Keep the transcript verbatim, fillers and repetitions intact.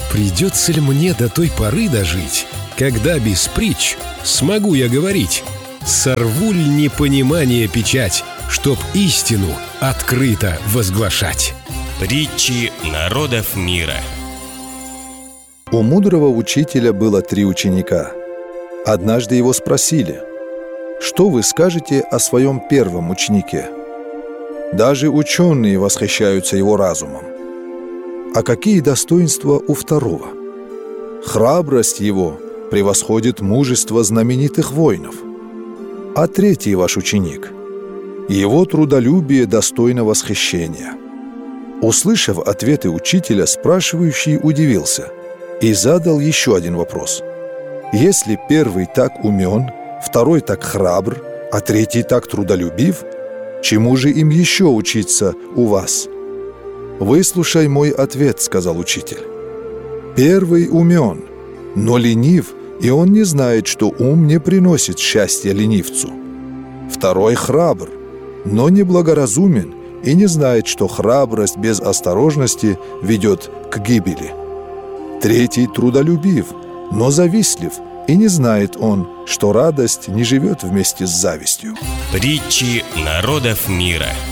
Придется ли мне до той поры дожить, когда без притч смогу я говорить? Сорву ль непонимание печать, чтоб истину открыто возглашать? Притчи народов мира. У мудрого учителя было три ученика. Однажды его спросили: «Что вы скажете о своем первом ученике?» Даже ученые восхищаются его разумом. А какие достоинства у второго? Храбрость его превосходит мужество знаменитых воинов. А третий ваш ученик? Его трудолюбие достойно восхищения. Услышав ответы учителя, спрашивающий удивился и задал еще один вопрос. Если первый так умен, второй так храбр, а третий так трудолюбив, чему же им еще учиться у вас? «Выслушай мой ответ», — сказал учитель. «Первый умен, но ленив, и он не знает, что ум не приносит счастья ленивцу. Второй храбр, но неблагоразумен и не знает, что храбрость без осторожности ведет к гибели. Третий трудолюбив, но завистлив, и не знает он, что радость не живет вместе с завистью». Притчи народов мира.